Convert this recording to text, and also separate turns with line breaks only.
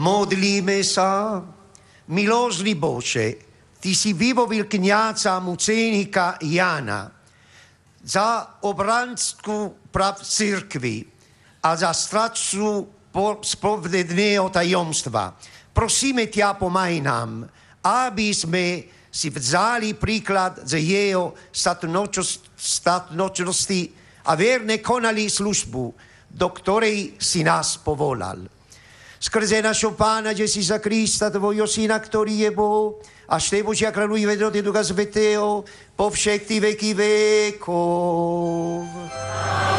Modlíme sa. Milosrdný Bože, Ty si vyvolil kňaza mučeníka Jana za obrancu prav cirkvi a za strážcu spovedného tajomstva. Prosíme ťa, pomáhaj nám, aby sme si vzali príklad z jeho statnočnosti a verne konali službu, do ktorej si nás povolal. Skrze našho Pána Ježíša Krista, tvojho Syna, ktorý je Boh, a šteboží a kráľuje v jednote Ducha Svätého po všetky veky vekov.